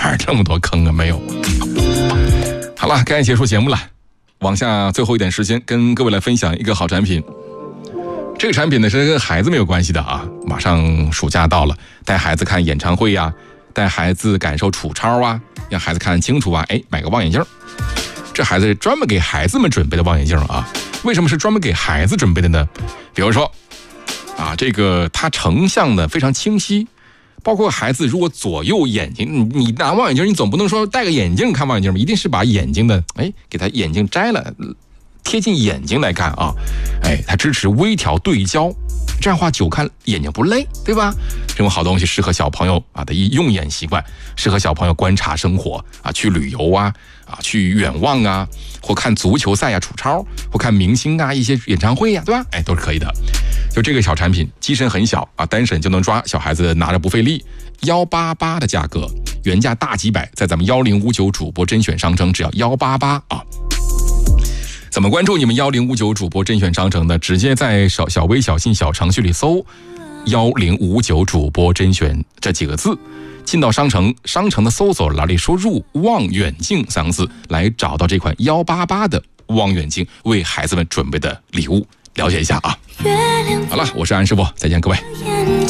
哪儿这么多坑啊？没有。好了，该结束节目了，往下最后一点时间跟各位来分享一个好产品。这个产品呢是跟孩子没有关系的啊，马上暑假到了，带孩子看演唱会呀，带孩子感受楚超啊，让孩子看清楚啊，买个望远镜。这孩子专门给孩子们准备的望远镜啊，为什么是专门给孩子准备的呢？比如说啊，这个它成像的非常清晰，包括孩子如果左右眼睛，你拿望远镜，你总不能说戴个眼镜看望远镜嘛，一定是把眼睛的给他眼镜摘了，贴近眼睛来看啊，它支持微调对焦，这样的话久看眼睛不累，对吧？这种好东西适合小朋友啊的用眼习惯，适合小朋友观察生活啊，去旅游啊，去远望啊，或看足球赛啊，楚超，或看明星啊，一些演唱会啊，对吧？都是可以的。就这个小产品，机身很小啊，单手就能抓，小孩子拿着不费力，188的价格，原价大几百，在咱们1059主播甄选商城只要188啊。怎么关注你们1059主播甄选商城呢？直接在小微小信小程序里搜1059主播甄选这几个字，进到商城的搜索栏里输入望远镜3个字，来找到这款188的望远镜，为孩子们准备的礼物，了解一下啊。好了，我是安师傅，再见各位。